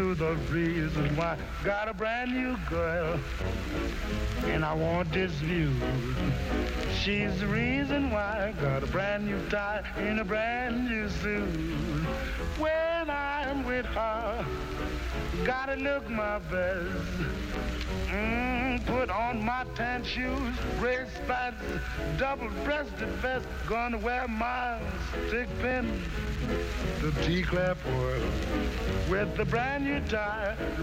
you the reason why. Got a brand new girl, and I want this view. She's the reason why. Got a brand new tie in a brand new suit. When I'm with her, gotta look my best. Put on my tan shoes, red spats, double-breasted vest. Gonna wear my stick pin, the T-clap oil, with the brand new tie.